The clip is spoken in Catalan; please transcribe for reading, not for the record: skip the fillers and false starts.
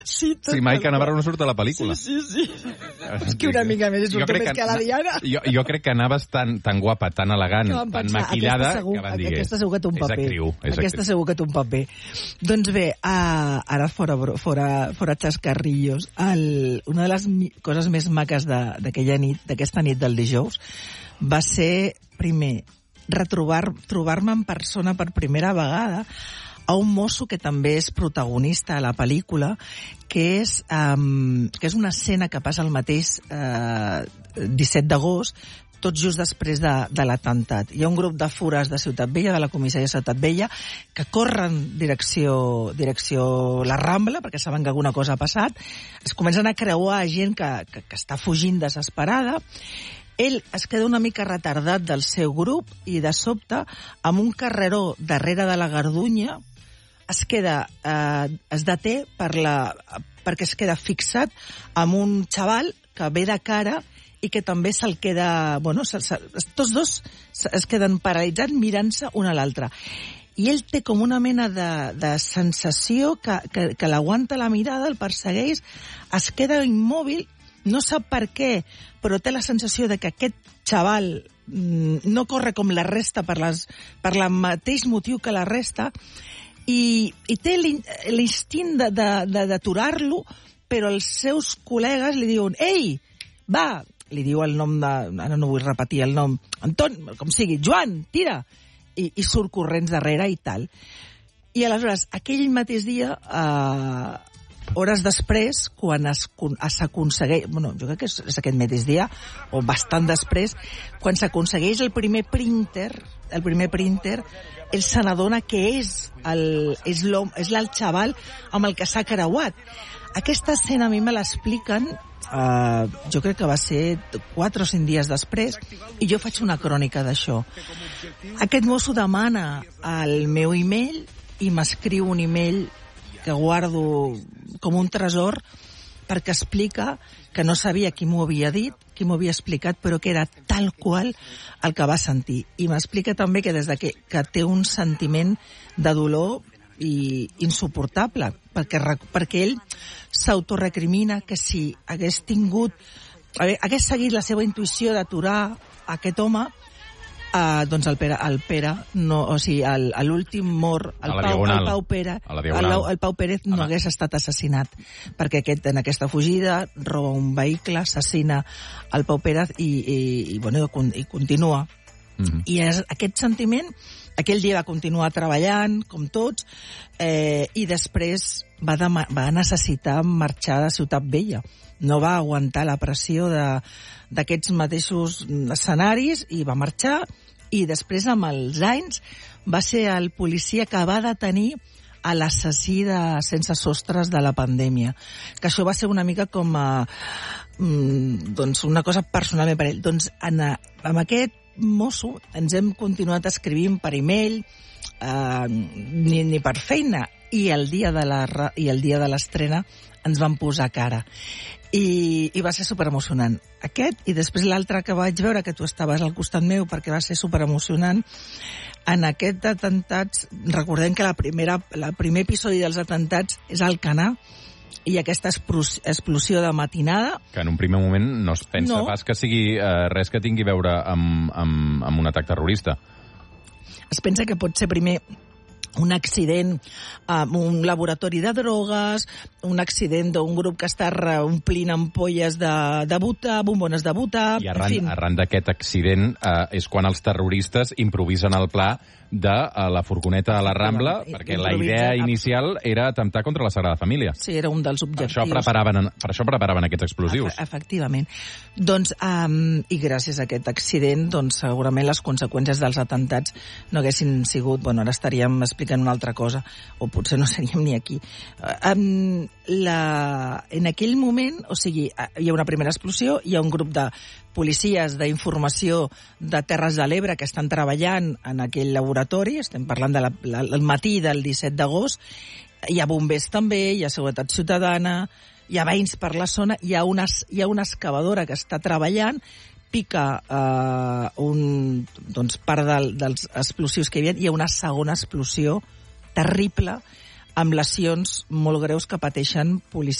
Sí, si mai que Navarro no surt a la pel·lícula. Sí. És que una mica més surt més que la Diana. Jo crec que anaves tan guapa, tan elegant, tan maquillada, que van dir... Aquesta segur que té un paper. Aquesta segur que té un paper. Doncs bé, ara fora xascarrillos, una de les coses més maques d'aquesta nit del dijous va ser, primer, trobar-me en persona per primera vegada a un mosso que també és protagonista a la pel·lícula, que és una escena que passa el mateix 17 d'agost, tot just després de l'atemptat. Hi ha un grup de fures de Ciutat Vella, de la comissaria de Ciutat Vella, que corren direcció la Rambla, perquè saben que alguna cosa ha passat. Es comencen a creuar gent que està fugint desesperada. Ell es queda una mica retardat del seu grup i, de sobte, amb un carreró darrere de la Gardunya, es deté perquè es queda fixat amb un xaval que ve de cara i que també se'l queda... tots dos es queden paralitzats mirant-se un a l'altre. I ell té com una mena de sensació que l'aguanta la mirada, el persegueix, es queda immòbil, no sap per què, però té la sensació de que aquest xaval no corre com la resta per el mateix motiu que la resta, i té l'instint d'aturar-lo, però els seus col·legues li diuen «Ei, va!» Li diu el nom ara no vull repetir el nom. «Anton, com sigui, Joan, tira!» I surt corrents darrere i tal. I aleshores, aquell mateix dia... hores després, quan s'aconsegueix... jo crec que és aquest mateix dia, o bastant després, quan s'aconsegueix el primer printer, ell se n'adona que és el xaval amb el que s'ha creuat. Aquesta escena a mi me l'expliquen, jo crec que va ser 4 o 5 dies després, i jo faig una crònica d'això. Aquest mosso demana el meu email i m'escriu un email que guardo com un tresor, perquè explica que no sabia qui m'ho havia dit, qui m'ho havia explicat, però que era tal qual el que va sentir. I m'explica també que des de que té un sentiment de dolor insuportable, perquè ell s'autorecrimina que si hagués seguit la seva intuïció d'aturar aquest home, doncs el Pere no, o sigui, l'últim mort, el Pau Pérez no hagués estat assassinat, perquè en aquesta fugida roba un vehicle, assassina el Pau Pérez i continua. I aquest sentiment, aquell dia va continuar treballant, com tots, i després va necessitar marxar de Ciutat Vella. No va aguantar la pressió d'aquests mateixos escenaris i va marxar, i després, amb els anys, va ser el policia que va detenir a l'assassí de Sense Sostres de la pandèmia. Que això va ser una mica com una cosa personalment per ell. Doncs amb aquest mosso ens hem continuat escrivint per email, ni per feina, i el dia de l'estrena ens van posar cara. I va ser superemocionant. Aquest, i després l'altre que vaig veure, que tu estaves al costat meu, perquè va ser superemocionant, en aquest atemptats, recordem que el primer episodi dels atemptats és a Alcanar, i aquesta explosió de matinada... Que en un primer moment no es pensa pas que sigui res que tingui a veure amb un atac terrorista. Es pensa que pot ser primer un accident amb un laboratori de drogues, un accident d'un grup que està omplint ampolles de butà, bombones de butà... I arran d'aquest accident és quan els terroristes improvisen el pla de la furgoneta a la Rambla, perquè la idea inicial era atemptar contra la Sagrada Família. Sí, era un dels objectius. Per això preparaven aquests explosius. Efectivament. Doncs, i gràcies a aquest accident, doncs segurament les conseqüències dels atemptats no haguessin sigut... Bueno, ara estaríem explicant una altra cosa, o potser no seríem ni aquí. En aquell moment, o sigui, hi ha una primera explosió, hi ha un grup de policies d'informació de Terres de l'Ebre que estan treballant en aquell laboratori, estem parlant del matí del 17 d'agost, hi ha bombers també, hi ha seguretat ciutadana, hi ha veïns per la zona, hi ha una excavadora que està treballant, pica part dels explosius que hi havia, hi ha una segona explosió terrible amb lesions molt greus que pateixen policies